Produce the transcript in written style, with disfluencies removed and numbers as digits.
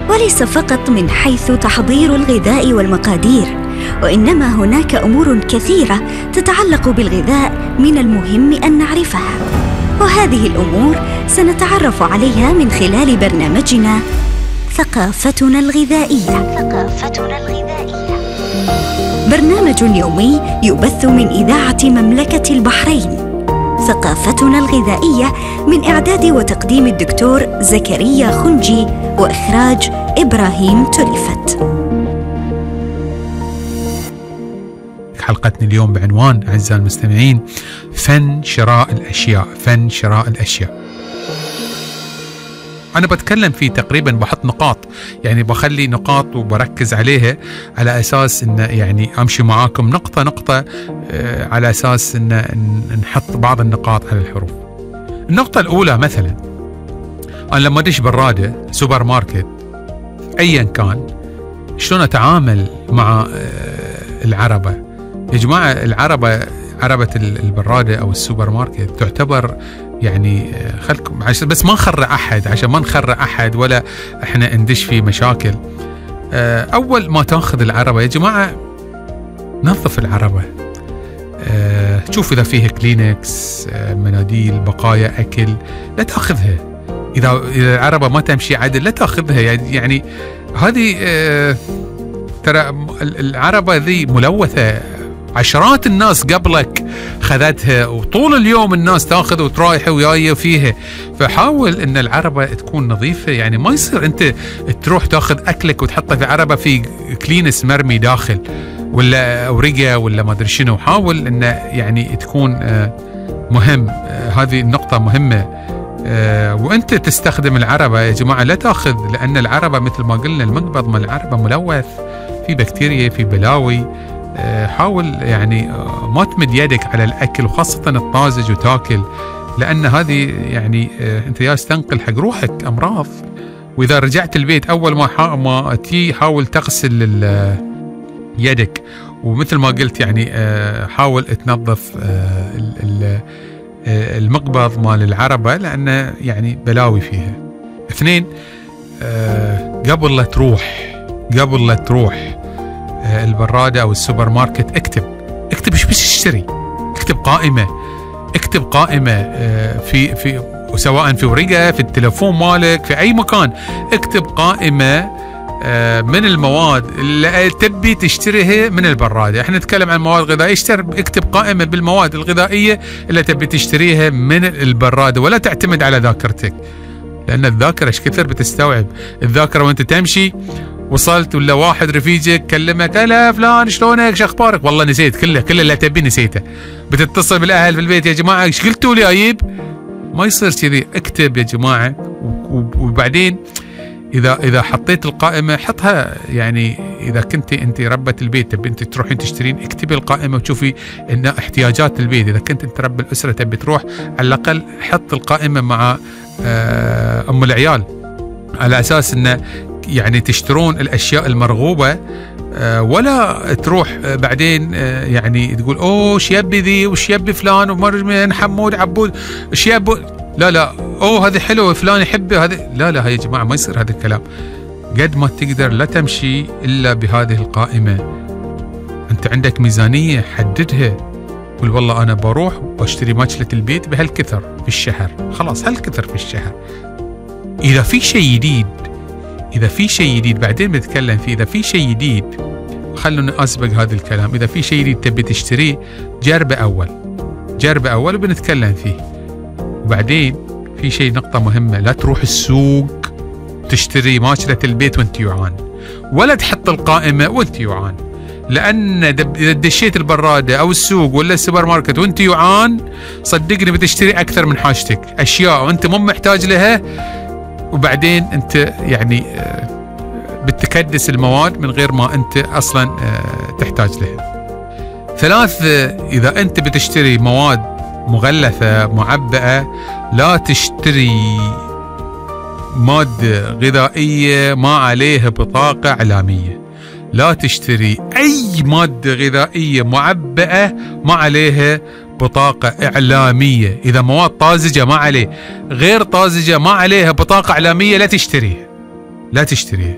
وليس فقط من حيث تحضير الغذاء والمقادير، وإنما هناك أمور كثيرة تتعلق بالغذاء من المهم أن نعرفها، وهذه الأمور سنتعرف عليها من خلال برنامجنا ثقافتنا الغذائية. برنامج يومي يبث من إذاعة مملكة البحرين. ثقافتنا الغذائية من إعداد وتقديم الدكتور زكريا خنجي، وإخراج إبراهيم تلفت. حلقتنا اليوم بعنوان أعزائي المستمعين فن شراء الأشياء. فن شراء الأشياء. أنا بتكلم فيه تقريبا بحط نقاط، يعني بخلي نقاط وبركز عليها على أساس إن يعني أمشي معاكم نقطة نقطة، على أساس إن نحط بعض النقاط على الحروف. النقطة الأولى مثلا، أنا لما أدش برادة سوبر ماركت أيا كان، شلون أتعامل مع العربة؟ يا جماعة العربة، عربة البرادة أو السوبر ماركت تعتبر يعني خلكم بس ما نخرع أحد، عشان ما نخرع أحد ولا إحنا ندش في مشاكل. أول ما تأخذ العربة يا جماعة نظف العربة، شوف إذا فيها كلينكس، مناديل، بقايا أكل لا تأخذها. إذا العربة ما تمشي عدل لا تأخذها. يعني هذه ترى العربة ذي ملوثة، عشرات الناس قبلك خذتها، وطول اليوم الناس تاخذ وترايح ويايه فيها. فحاول ان العربة تكون نظيفة، يعني ما يصير انت تروح تاخذ اكلك وتحطه في عربة في كلينس مرمي داخل ولا اورقة ولا ما ادري شنو. حاول انه يعني تكون مهم، هذه النقطة مهمة. وانت تستخدم العربة يا جماعة لا تاخذ، لان العربة مثل ما قلنا المقبض مال العربة ملوث، في بكتيريا، في بلاوي. حاول يعني ما تمد يدك على الأكل، وخاصة الطازج وتاكل، لأن هذه يعني أنت جالس تنقل حق روحك أمراض. وإذا رجعت البيت أول ما تي حاول تغسل يدك، ومثل ما قلت يعني حاول تنظف المقبض مال العربة، لأن يعني بلاوي فيها. 2، قبل لا تروح البرادة أو السوبر ماركت اكتب ايش بتشتري. اكتب قائمة في سواء في ورقة، في التلفون مالك، في أي مكان. اكتب قائمة من المواد اللي تبي تشتريها من البرادة. احنا نتكلم عن مواد غذائية، اكتب قائمة بالمواد الغذائية اللي تبي تشتريها من البرادة، ولا تعتمد على ذاكرتك، لأن الذاكرة ايش كثر بتستوعب. الذاكرة وانت تمشي وصلت ولا واحد رفيجك كلمك، هلا فلان شلونك شخبارك، والله نسيت كله اللي تبي نسيته. بتتصل بالاهل في البيت، يا جماعه ايش قلتوا لي اجيب؟ ما يصير كذي. اكتب يا جماعه. وبعدين اذا حطيت القائمه حطها، يعني اذا كنت انت ربة البيت تبي انت تروحين تشترين، اكتبي القائمه وشوفي ان احتياجات البيت. اذا كنت انت رب الاسره تبي تروح، على الاقل حط القائمه مع ام العيال، على اساس انه يعني تشترون الأشياء المرغوبة، ولا تروح بعدين يعني تقول وش يبي ذي وش يبي فلان ومرجمين حمود عبود وش يبي. لا هذه حلوة فلان يحبه هذه. لا يا جماعة ما يصير هذا الكلام. قد ما تقدر لا تمشي إلا بهذه القائمة. أنت عندك ميزانية حددها، قل والله أنا بروح واشتري ماكلة البيت بهالكثر في الشهر، خلاص هالكثر في الشهر. إذا في شيء جديد بعدين بنتكلم فيه. إذا في شيء جديد خلونا أسبق هذا الكلام. إذا في شيء جديد تبي تشتريه جربه أول وبنتكلم فيه. وبعدين في شيء نقطة مهمة، لا تروح السوق تشتري ماكلة البيت وانت يوعان، ولا تحط القائمة وانت يوعان، لأن إذا دشيت البرادة أو السوق ولا السوبر ماركت وانت يوعان صدقني بتشتري أكثر من حاجتك، أشياء وانت مو محتاج لها، وبعدين انت يعني بتكدس المواد من غير ما انت اصلا تحتاج لها. 3، اذا انت بتشتري مواد مغلفة معبأة، لا تشتري مادة غذائية ما عليها بطاقة إعلامية. لا تشتري أي مادة غذائية معبأة ما عليها بطاقة إعلامية. إذا مواد طازجة ما عليه، غير طازجة ما عليها بطاقة إعلامية لا تشتريها.